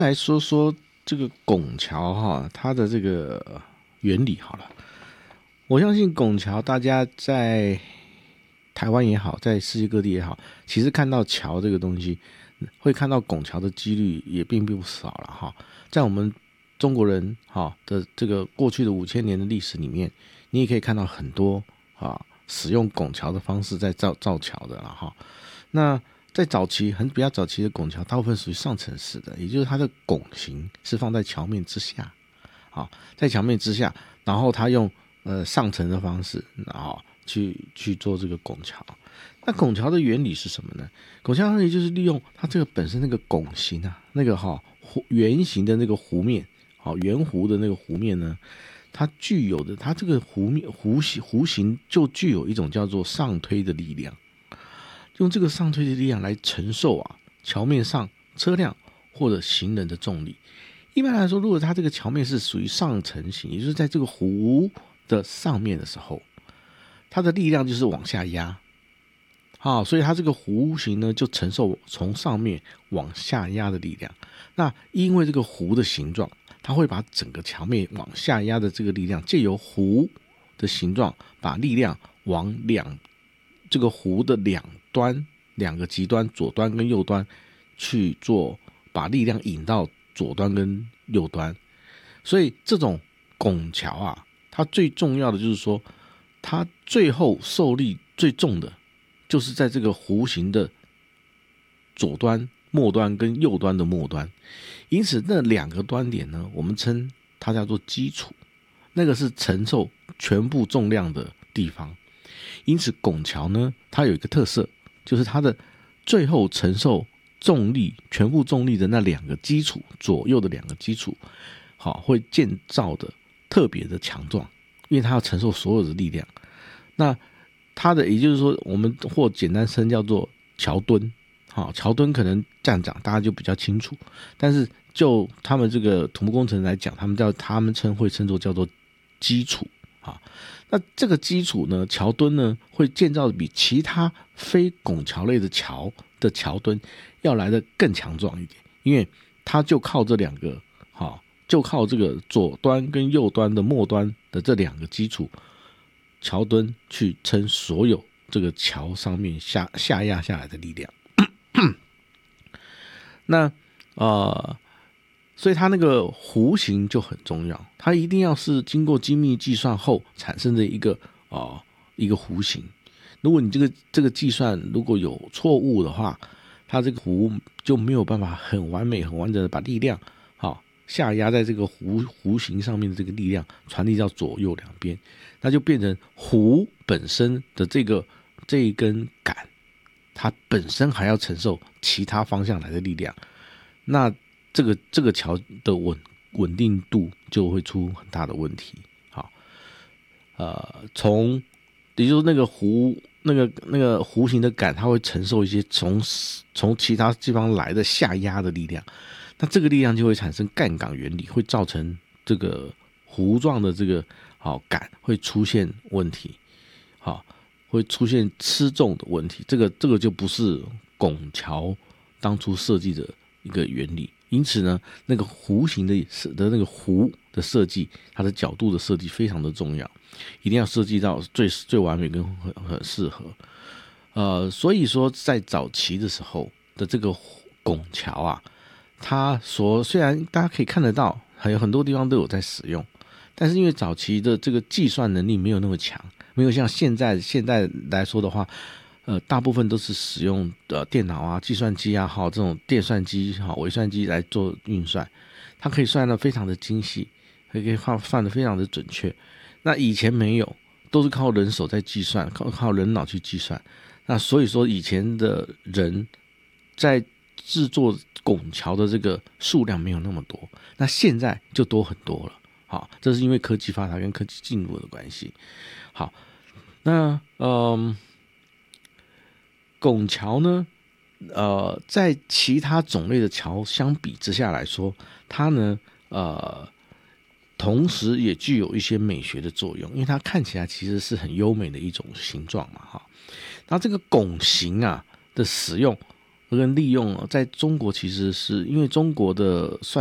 来说说这个拱桥哈，它的这个原理好了。我相信拱桥，大家在台湾也好，在世界各地也好，其实看到桥这个东西，会看到拱桥的几率也并不少了哈。在我们中国人哈的这个过去的5000年的历史里面，你也可以看到很多使用拱桥的方式在造桥的了哈。那在比较早期的拱桥，大部分属于上层式的，也就是它的拱形是放在桥面之下，在桥面之下，然后它用上层的方式，然后去做这个拱桥。那拱桥的原理是什么呢？拱桥的原理就是利用它这个本身那个拱形啊，那个圆形的那个弧面，圆弧的那个弧面呢，它这个弧形就具有一种叫做上推的力量。用这个上推的力量来承受桥面上车辆或者行人的重力。一般来说，如果它这个桥面是属于上层型，也就是在这个弧的上面的时候，它的力量就是往下压，所以它这个弧形呢就承受从上面往下压的力量。那因为这个弧的形状，它会把整个桥面往下压的这个力量，借由弧的形状，把力量往这个弧的两个极端，左端跟右端去做，把力量引到左端跟右端。所以这种拱桥它最重要的就是说，它最后受力最重的就是在这个弧形的左端末端跟右端的末端。因此那两个端点呢，我们称它叫做基础，那个是承受全部重量的地方。因此拱桥呢，它有一个特色，就是它的最后承受全部重力的那两个基础，左右的两个基础，会建造的特别的强壮，因为它要承受所有的力量。那它的也就是说，我们或简单称叫做桥墩。桥墩可能这样讲大家就比较清楚，但是就他们这个土木工程来讲，他们会称作叫做基础。那这个基础呢，桥墩呢，会建造的比其他非拱桥类的桥墩要来的更强壮一点，因为它就靠这两个，就靠这个左端跟右端的末端的这两个基础桥墩去撑所有这个桥上面下压下来的力量。那所以它那个弧形就很重要，它一定要是经过精密计算后产生的一个弧形。如果你这个计算如果有错误的话，它这个弧就没有办法很完美很完整的把力量下压在这个弧形上面的这个力量传递到左右两边，那就变成弧本身的这一根杆，它本身还要承受其他方向来的力量，那这个桥的稳定度就会出很大的问题。也就是那个弧形的杆，它会承受一些从其他地方来的下压的力量，那这个力量就会产生干港原理，会造成这个弧状的这个杆会出现问题，会出现吃重的问题。这个就不是拱桥当初设计的一个原理。因此呢，那个弧形的那个弧的设计，它的角度的设计非常的重要，一定要设计到最完美跟很适合。所以说在早期的时候的这个拱桥它虽然大家可以看得到，还有很多地方都有在使用，但是因为早期的这个计算能力没有那么强，没有像现在来说的话，大部分都是使用电脑计算机这种电算机微算机来做运算，它可以算得非常的精细，可以算得非常的准确。那以前没有，都是靠人手在计算，靠人脑去计算。那所以说以前的人在制作拱桥的这个数量没有那么多，那现在就多很多了。这是因为科技发达跟科技进步的关系。好，那拱桥呢，在其他种类的桥相比之下来说，它呢，同时也具有一些美学的作用，因为它看起来其实是很优美的一种形状嘛，那这个拱形的使用， 跟利用在中国其实是因为中国的算